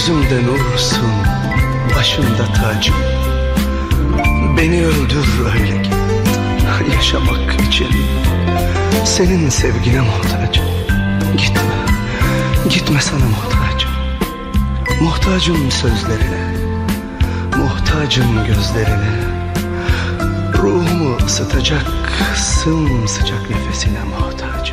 Gözümde nursun, başımda tacım. Beni öldür öyle git, yaşamak için senin sevgine muhtacım. Gitme, gitme sana muhtacım. Muhtacım sözlerine, muhtacım gözlerine. Ruhumu ısıtacak sımsıcak nefesine muhtacım.